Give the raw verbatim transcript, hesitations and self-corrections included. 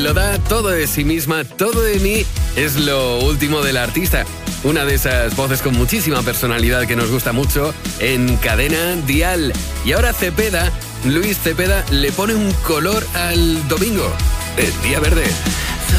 Lo da todo de sí misma, todo de mí es lo último del artista. Una de esas voces con muchísima personalidad que nos gusta mucho en Cadena Dial. Y ahora Cepeda, Luis Cepeda, le pone un color al domingo, el día verde.